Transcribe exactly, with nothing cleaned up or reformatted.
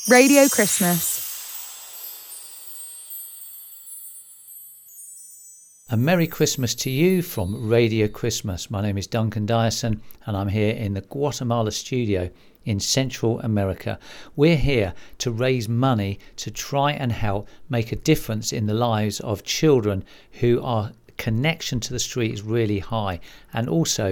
Radio Christmas. A Merry Christmas to you from Radio Christmas. My name is Duncan Dyson and I'm here in the Guatemala studio in Central America. We're here to raise money to try and help make a difference in the lives of children who are connection to the street is really high, and also